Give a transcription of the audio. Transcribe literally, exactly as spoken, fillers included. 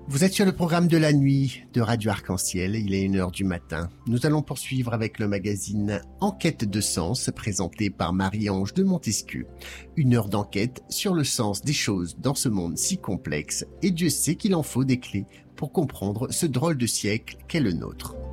Vous êtes sur le programme de la nuit de Radio Arc-en-Ciel, il est une heure du matin. Nous allons poursuivre avec le magazine Enquête de sens présenté par Marie-Ange de Montesquieu. Une heure d'enquête sur le sens des choses dans ce monde si complexe et Dieu sait qu'il en faut des clés pour comprendre ce drôle de siècle qu'est le nôtre.